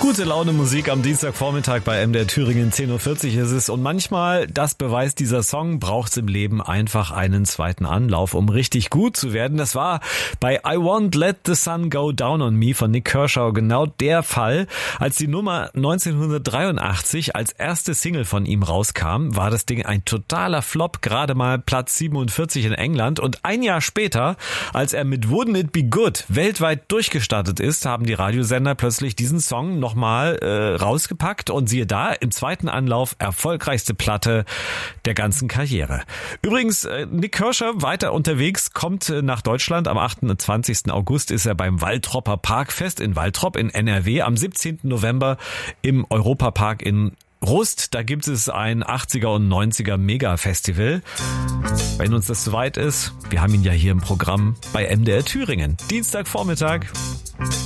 Gute Laune Musik am Dienstagvormittag bei MDR Thüringen, 10.40 Uhr ist es. Und manchmal, das beweist dieser Song, braucht es im Leben einfach einen zweiten Anlauf, um richtig gut zu werden. Das war bei I Won't Let the Sun Go Down on Me von Nik Kershaw genau der Fall. Als die Nummer 1983 als erste Single von ihm rauskam, war das Ding ein totaler Flop, gerade mal Platz 47 in England. Und ein Jahr später, als er mit Wouldn't It Be Good weltweit durchgestartet ist, haben die Radiosender plötzlich diesen Song nochmal rausgepackt und siehe da, im zweiten Anlauf erfolgreichste Platte der ganzen Karriere. Übrigens, Nik Kershaw weiter unterwegs, kommt nach Deutschland. Am 28. August ist er beim Waltropper Parkfest in Waltrop in NRW. Am 17. November im Europapark in Rust, da gibt es ein 80er und 90er Mega-Festival. Wenn uns das soweit ist, wir haben ihn ja hier im Programm bei MDR Thüringen. Dienstagvormittag.